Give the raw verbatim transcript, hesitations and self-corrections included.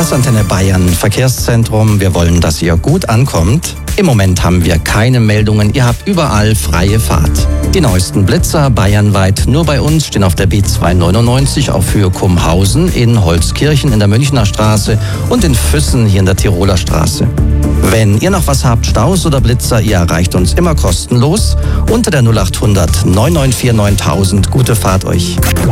Das Antenne Bayern Verkehrszentrum. Wir wollen, dass ihr gut ankommt. Im Moment haben wir keine Meldungen. Ihr habt überall freie Fahrt. Die neuesten Blitzer bayernweit nur bei uns stehen auf der B zweihundertneunundneunzig auf Höhe Kumhausen, in Holzkirchen in der Münchner Straße und in Füssen hier in der Tiroler Straße. Wenn ihr noch was habt, Staus oder Blitzer, ihr erreicht uns immer kostenlos unter der null acht hundert neun neun vier neuntausend. Gute Fahrt euch.